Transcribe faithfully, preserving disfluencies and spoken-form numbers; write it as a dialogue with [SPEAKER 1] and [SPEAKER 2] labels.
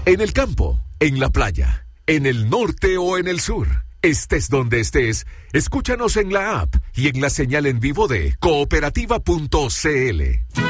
[SPEAKER 1] En el campo, en la playa, en el norte o en el sur. Estés donde estés, escúchanos en la app y en la señal en vivo de cooperativa punto c l.